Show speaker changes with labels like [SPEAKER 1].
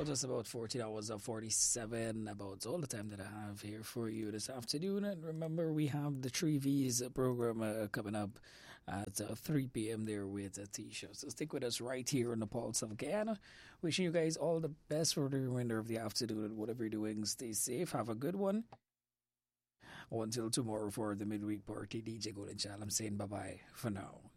[SPEAKER 1] just about 14 hours of 47, about all the time that I have here for you this afternoon. And remember, we have the 3V's program coming up at 3 p.m. there with a T-show. So stick with us right here on the Pulse of Guyana. Wishing you guys all the best for the remainder of the afternoon and whatever you're doing. Stay safe. Have a good one. Until tomorrow for the midweek party, DJ Golden Child, I'm saying bye-bye for now.